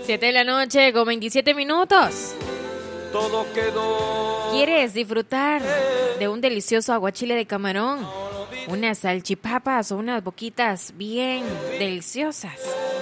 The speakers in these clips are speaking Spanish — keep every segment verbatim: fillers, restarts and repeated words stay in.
siete de la noche con veintisiete minutos. Todo quedó. ¿Quieres disfrutar de un delicioso aguachile de camarón? Unas salchipapas o unas boquitas bien deliciosas.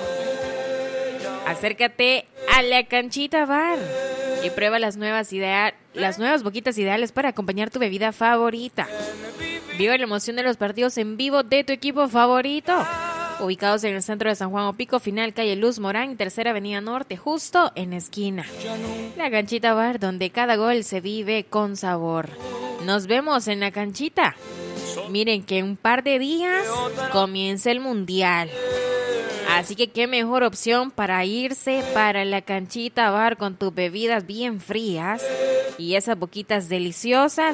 Acércate a la Canchita Bar y prueba las nuevas idea- las nuevas boquitas ideales para acompañar tu bebida favorita. Vive la emoción de los partidos en vivo de tu equipo favorito. Ubicados en el centro de San Juan Opico, final calle Luz Morán, tercera avenida Norte, justo en esquina. La Canchita Bar, donde cada gol se vive con sabor. Nos vemos en la canchita. Miren que en un par de días comienza el Mundial. Así que qué mejor opción para irse para la Canchita Bar con tus bebidas bien frías y esas boquitas deliciosas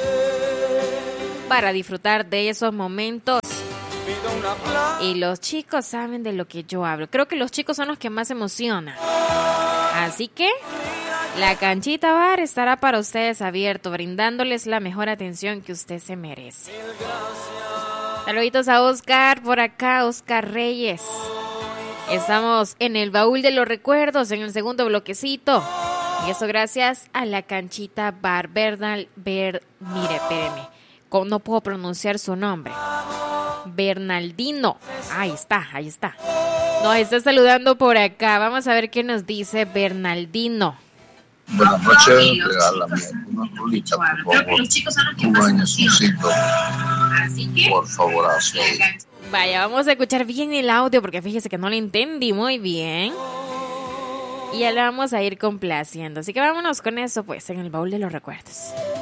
para disfrutar de esos momentos. Y los chicos saben de lo que yo hablo. Creo que los chicos son los que más se emocionan. Así que la Canchita Bar estará para ustedes abierto, brindándoles la mejor atención que usted se merece. Saluditos a Oscar por acá, Oscar Reyes. Estamos en el baúl de los recuerdos, en el segundo bloquecito. Y eso gracias a la Canchita Bar. Bernal, Ber, mire, espéreme. No puedo pronunciar su nombre. Bernaldino. Ahí está, ahí está. Nos está saludando por acá. Vamos a ver qué nos dice Bernaldino. Buenas noches, regálame una rolita, por favor. Un bañecito, por favor, Vaya, vamos a escuchar bien el audio porque fíjese que no lo entendí muy bien. Y ya le vamos a ir complaciendo. Así que vámonos con eso, pues, en el baúl de los recuerdos.